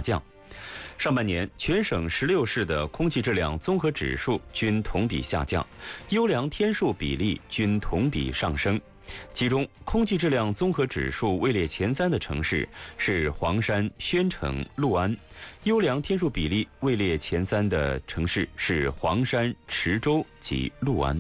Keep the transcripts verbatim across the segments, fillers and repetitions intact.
降。上半年，全省十六市的空气质量综合指数均同比下降，优良天数比例均同比上升。其中，空气质量综合指数位列前三的城市是黄山、宣城、六安；优良天数比例位列前三的城市是黄山、池州及六安。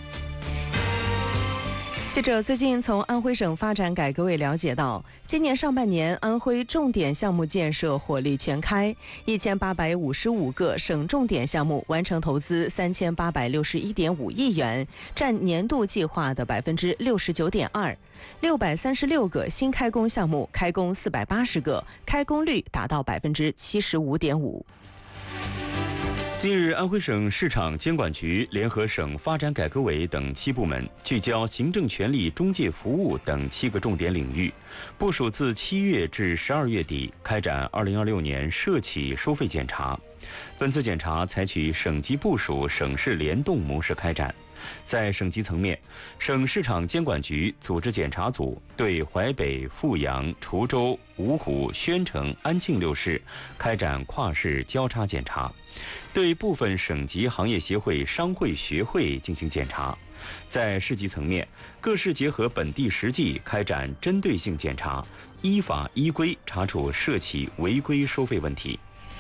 记者最近从安徽省发展改革委了解到，今年上半年安徽重点项目建设火力全开，一千八百五十五个省重点项目完成投资三千八百六十一点五亿元，占年度计划的百分之六十九点二。六百三十六个新开工项目开工四百八十个，开工率达到百分之七十五点五。 近日，安徽省市场监管局联合省发展改革委等七部门，聚焦行政权力中介服务等七个重点领域，部署自七月至十二月底开展二零二六年社企收费检查。本次检查采取省级部署、省市联动模式开展。在省级层面，省市场监管局组织检查组对淮北、阜阳、滁州、芜湖、宣城、安庆六市开展跨市交叉检查，对部分省级行业协会、商会、学会进行检查。在市级层面，各市结合本地实际开展针对性检查，依法依规查处社企违规收费问题。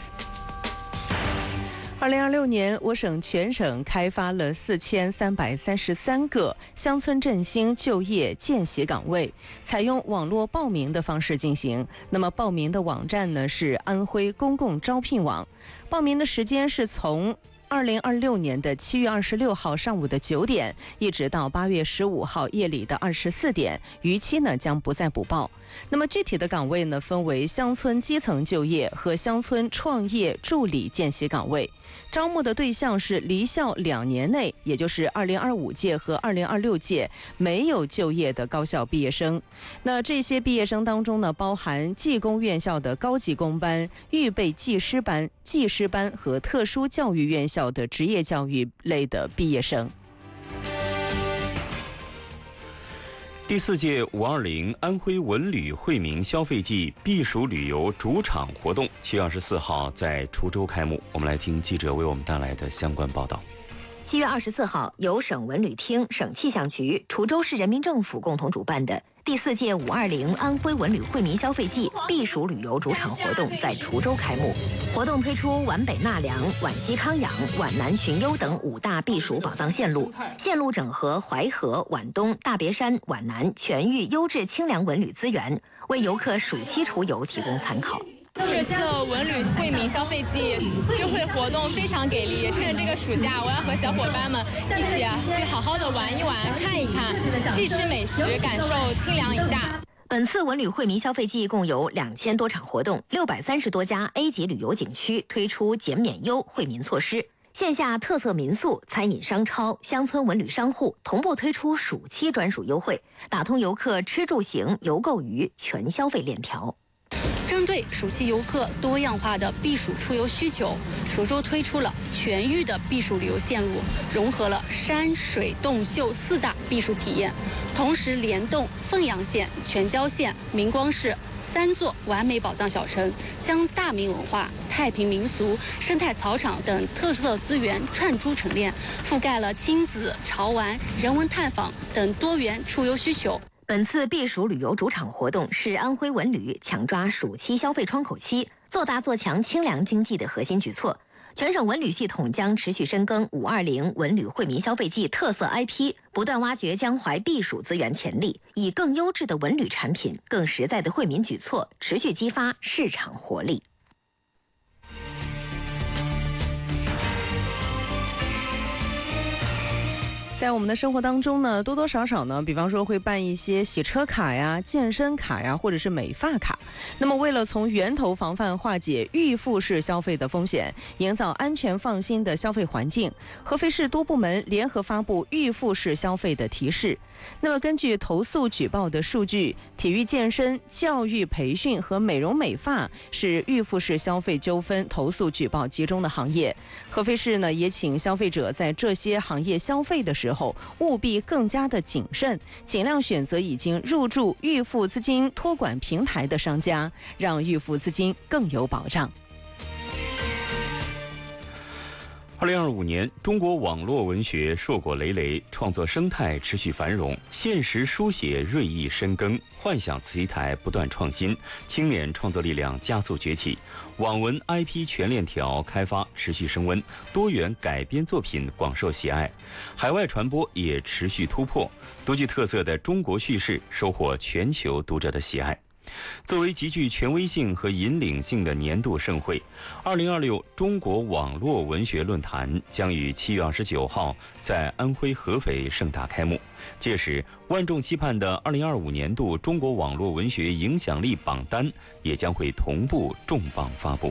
二零二六年，我省全省开发了四千三百三十三个乡村振兴就业见习岗位，采用网络报名的方式进行。那么报名的网站呢是安徽公共招聘网，报名的时间是从二零二六年的七月二十六号上午的九点，一直到八月十五号夜里的二十四点，逾期呢将不再补报。那么具体的岗位呢，分为乡村基层就业和乡村创业助理见习岗位。招募的对象是离校两年内，也就是二零二五届和二零二六届没有就业的高校毕业生。那这些毕业生当中呢，包含技工院校的高级工班、预备技师班、技师班和特殊教育院校的职业教育类的毕业生。 第四届五二零安徽文旅惠民消费季避暑旅游主场活动七月二十四号在滁州开幕。我们来听记者为我们带来的相关报道。 七月二十四号，由省文旅厅、省气象局、滁州市人民政府共同主办的第四届五二零安徽文旅惠民消费季避暑旅游主场活动在滁州开幕。活动推出皖北纳凉、皖西康养、皖南寻幽等五大避暑宝藏线路，线路整合淮河、皖东、大别山、皖南全域优质清凉文旅资源，为游客暑期出游提供参考。 这次文旅惠民消费季优惠活动非常给力，趁着这个暑假，我要和小伙伴们一起啊去好好的玩一玩、看一看，吃一吃美食，感受清凉一下。 本次文旅惠民消费季共有两千多场活动，六百三十多家 A 级旅游景区推出减免优惠民措施。线下特色民宿、餐饮商超、乡村文旅商户同步推出暑期专属优惠，打通游客吃住行、游购娱全消费链条。 针对暑期游客多样化的避暑出游需求，滁州推出了全域的避暑旅游线路，融合了山水洞秀四大避暑体验，同时联动凤阳县、全椒县、明光市三座完美宝藏小城，将大明文化、太平民俗、生态草场等特色资源串珠陈列，覆盖了亲子、潮玩、人文探访等多元出游需求。 本次避暑旅游主场活动是安徽文旅抢抓暑期消费窗口期、做大做强清凉经济的核心举措。全省文旅系统将持续深耕五二零文旅惠民消费季特色 I P， 不断挖掘江淮避暑资源潜力，以更优质的文旅产品、更实在的惠民举措，持续激发市场活力。 在我们的生活当中呢，多多少少呢，比方说会办一些洗车卡呀、健身卡呀，或者是美发卡。那么为了从源头防范化解预付式消费的风险，营造安全放心的消费环境，合肥市多部门联合发布预付式消费的提示。那么根据投诉举报的数据，体育健身、教育培训和美容美发是预付式消费纠纷投诉举报集中的行业。合肥市呢也请消费者在这些行业消费的时时候，务必更加的谨慎，尽量选择已经入驻预付资金托管平台的商家，让预付资金更有保障。 二零二五年，中国网络文学硕果累累，创作生态持续繁荣，现实书写锐意深耕，幻想题材不断创新，青年创作力量加速崛起，网文 I P 全链条开发持续升温，多元改编作品广受喜爱，海外传播也持续突破，独具特色的中国叙事收获全球读者的喜爱。作为极具权威性和引领性的年度盛会，二零二六中国网络文学论坛将于七月二十九号在安徽合肥盛大开幕。届时，万众期盼的二零二五年度中国网络文学影响力榜单也将会同步重磅发布。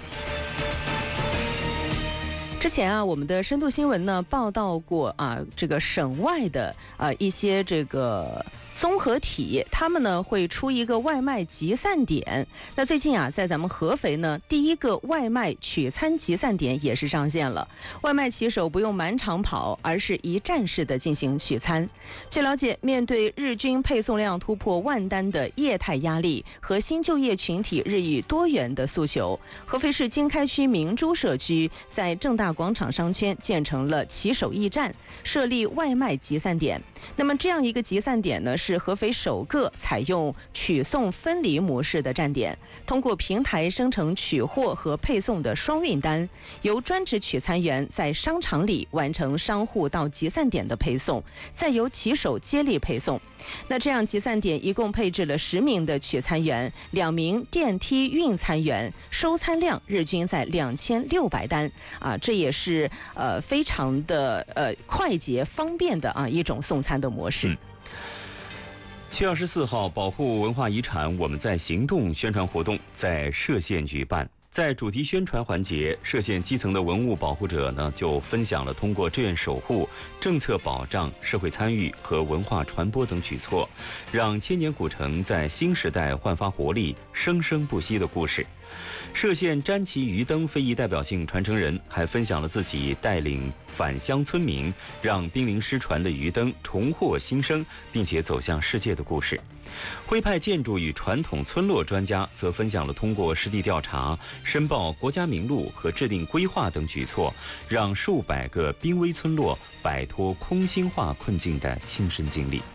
之前啊，我们的深度新闻呢报道过啊，这个省外的啊一些这个综合体，他们呢会出一个外卖集散点。那最近啊，在咱们合肥呢，第一个外卖取餐集散点也是上线了。外卖骑手不用满场跑，而是一站式的进行取餐。据了解，面对日均配送量突破万单的业态压力和新就业群体日益多元的诉求，合肥市经开区明珠社区在正大广场商圈建成了骑手驿站，设立外卖集散点。那么这样一个集散点呢，是合肥首个采用取送分离模式的站点，通过平台生成取货和配送的双运单，由专职取餐员在商场里完成商户到集散点的配送，再由骑手接力配送。那这样集散点一共配置了十名的取餐员，两名电梯运餐员，收餐量日均在两千六百单啊，这也是呃非常的呃快捷方便的啊一种送餐的模式。嗯七月二十四号，保护文化遗产我们在行动宣传活动在歙县举办。在主题宣传环节，歙县基层的文物保护者呢，就分享了通过志愿守护、政策保障、社会参与和文化传播等举措，让千年古城在新时代焕发活力、生生不息的故事。歙县瞻旗鱼灯非遗代表性传承人还分享了自己带领返乡村民让濒临失传的鱼灯重获新生，并且走向世界的故事。徽派建筑与传统村落专家则分享了通过实地调查、申报国家名录和制定规划等举措，让数百个濒危村落摆脱空心化困境的亲身经历。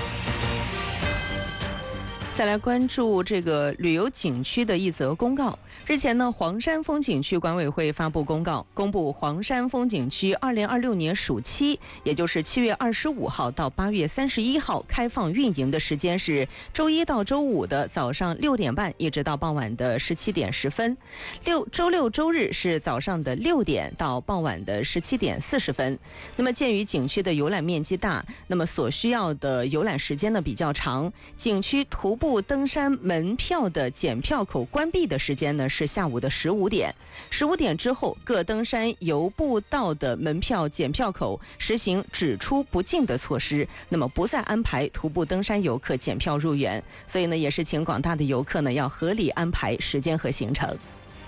再来关注这个旅游景区的一则公告。日前呢，黄山风景区管委会发布公告，公布黄山风景区二零二六年暑期，也就是七月二十五号到八月三十一号开放运营的时间是周一到周五的早上六点半一直到傍晚的十七点十分，六周六周日是早上的六点到傍晚的十七点四十分。那么鉴于景区的游览面积大，那么所需要的游览时间呢比较长，景区徒步登山门票的检票口关闭的时间呢是下午的十五点，十五点之后各登山游步道的门票检票口实行只出不进的措施，那么不再安排徒步登山游客检票入园，所以呢也是请广大的游客呢要合理安排时间和行程。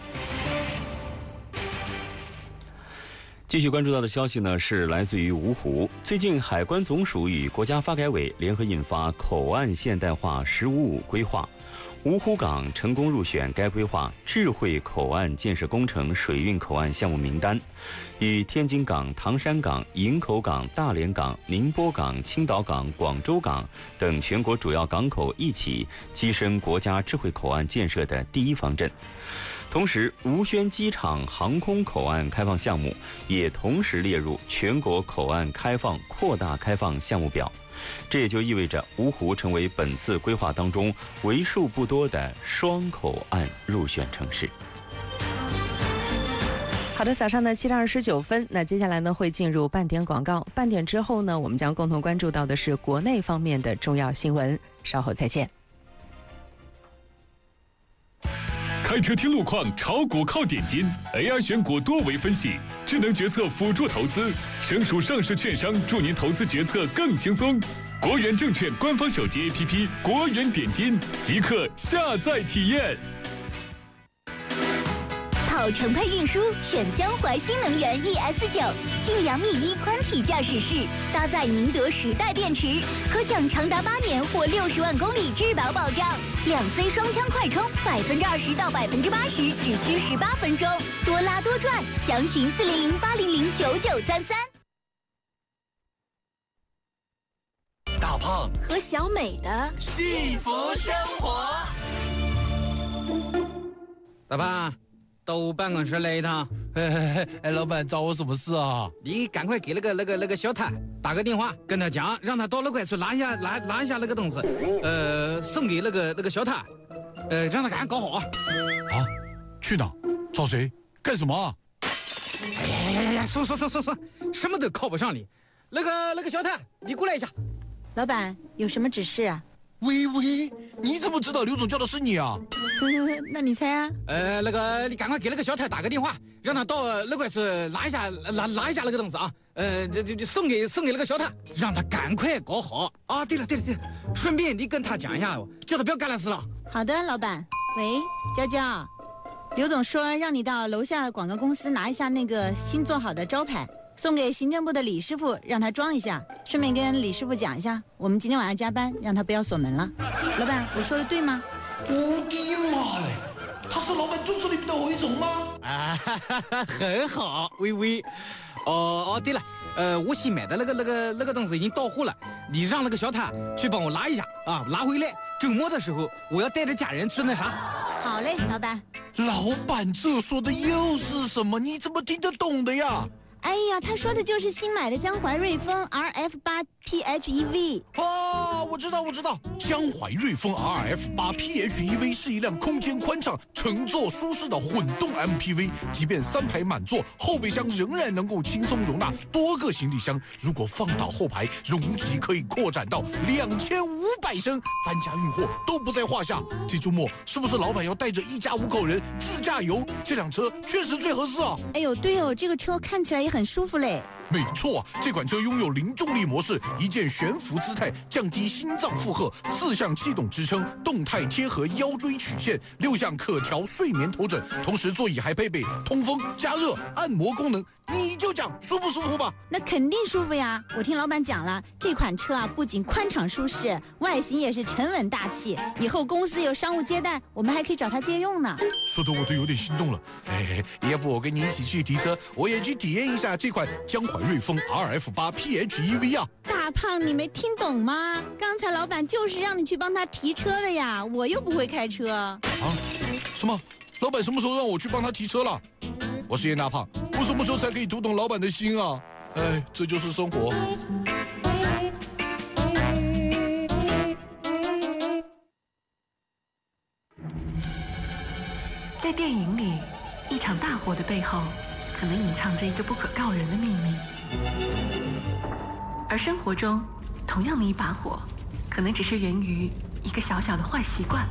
继续关注到的消息呢，是来自于芜湖。最近，海关总署与国家发改委联合印发《口岸现代化“十五五”规划》，芜湖港成功入选该规划智慧口岸建设工程水运口岸项目名单，与天津港、唐山港、营口港、大连港、宁波港、青岛港、广州港等全国主要港口一起跻身国家智慧口岸建设的第一方阵。同时，吴宣机场航空口岸开放项目也同时列入全国口岸开放扩大开放项目表，这也就意味着芜湖成为本次规划当中为数不多的双口岸入选城市。 好的，早上的七点二十九分，那接下来呢会进入半点广告，半点之后呢，我们将共同关注到的是国内方面的重要新闻，稍后再见。 开车听路况，炒股靠点金 ，A I 选股多维分析，智能决策辅助投资，省属上市券商助您投资决策更轻松。国元证券官方手机 A P P 国元点金，即刻下载体验。 好乘配运输，选江淮新能源 E S 九，晋阳 Mi 一宽体驾驶室，搭载宁德时代电池，可享长达八年或六十万公里质保保障。两 C 双枪快充，百分之二十到百分之八十只需十八分钟，多拉多赚，详询四零零八零零九九三三。 大胖和小美的幸福生活。 大胖，到我办公室来一趟。 哎哎哎，老板找我什么事啊？ 你赶快给那个那个那个小谭打个电话，跟他讲，让他到那块去拿一下拿拿一下那个东西，呃，送给那个那个小谭，呃，让他赶快搞好。 啊？去哪？找谁？干什么啊？ 哎呀呀呀呀！说说说说说，什么都靠不上你。那个那个小谭，你过来一下。 老板有什么指示啊？ 微微，你怎么知道刘总叫的是你啊？ 那你猜啊？ 呃，那个你赶快给那个小太打个电话，让他到那块去拿一下拿拿一下那个东西啊。呃，就就就送给送给那个小太，让他赶快搞好啊。对了对了对了，顺便你跟他讲一下，叫他不要干烂事了。 好的，老板。喂，娇娇，刘总说让你到楼下广告公司拿一下那个新做好的招牌。送给行政部的李师傅，让他装一下，顺便跟李师傅讲一下，我们今天晚上加班，让他不要锁门了。老板，我说的对吗？ 我的妈嘞！他是老板肚子里面的蛔虫吗？ 啊，哈哈哈，很好，微微。哦哦，对了，呃，我新买的那个那个那个东西已经到货了，你让那个小谭去帮我拿一下啊，拿回来。周末的时候，我要带着家人去那啥。 好嘞，老板。 老板，这说的又是什么？你怎么听得懂的呀？ 哎呀，他说的就是新买的江淮瑞风 R F 八 P H E V。 哦，我知道，我知道，江淮瑞风 R F 八 P H E V 是一辆空间宽敞、乘坐舒适的混动 M P V， 即便三排满座，后备箱仍然能够轻松容纳多个行李箱。如果放倒后排，容积可以扩展到两千五百升，搬家运货都不在话下。这周末是不是老板要带着一家五口人自驾游？这辆车确实最合适啊！ 哎呦，对哦，这个车看起来也很舒服嘞。 没错，这款车拥有零重力模式，一键悬浮姿态，降低心脏负荷；四项气动支撑，动态贴合腰椎曲线；六项可调睡眠头枕，同时座椅还配备通风、加热、按摩功能。你就讲舒不舒服吧？ 那肯定舒服呀！我听老板讲了，这款车啊不仅宽敞舒适，外形也是沉稳大气。以后公司有商务接待，我们还可以找它借用呢。 说的我都有点心动了。哎，要不我跟你一起去提车，我也去体验一下这款江淮瑞风 R F 八 P H E V 啊！ 大胖，你没听懂吗？刚才老板就是让你去帮他提车的呀，我又不会开车。啊？ 什么？老板什么时候让我去帮他提车了？我是严大胖，我什么时候才可以读懂老板的心啊？哎，这就是生活。 在电影里，一场大火的背后，可能隐藏着一个不可告人的秘密；而生活中，同样的一把火，可能只是源于一个小小的坏习惯。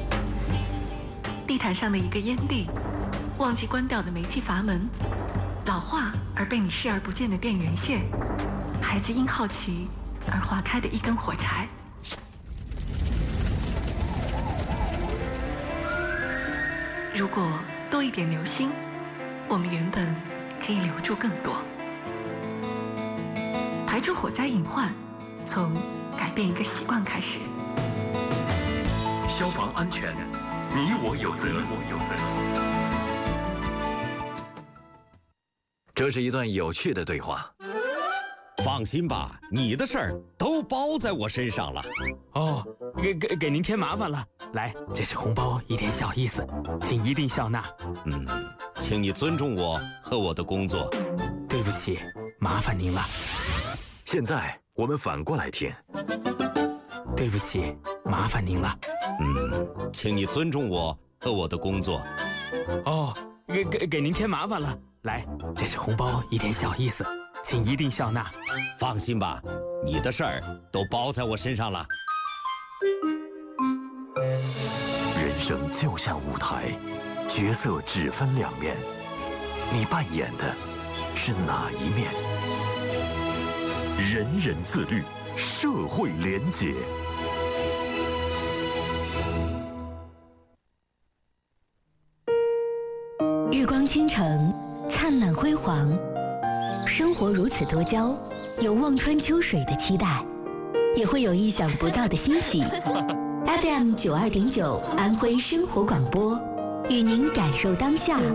地毯上的一个烟蒂，忘记关掉的煤气阀门，老化而被你视而不见的电源线，孩子因好奇而划开的一根火柴。如果多一点留心，我们原本可以留住更多。排除火灾隐患，从改变一个习惯开始。 消防安全，你我有责。你我有责。 这是一段有趣的对话。 放心吧，你的事儿都包在我身上了。 哦，给给给您添麻烦了。来，这是红包，一点小意思，请一定笑纳。 嗯，请你尊重我和我的工作。 对不起，麻烦您了。 现在我们反过来听。 对不起，麻烦您了。 嗯，请你尊重我和我的工作。 哦，给给给您添麻烦了。来，这是红包，一点小意思，请一定笑纳。 放心吧，你的事儿都包在我身上了。 人生就像舞台，角色只分两面，你扮演的是哪一面？人人自律，社会廉洁。 日光倾城，灿烂辉煌。生活如此多娇，有望穿秋水的期待，也会有意想不到的欣喜。F M 九二点九安徽生活广播，与您感受当下，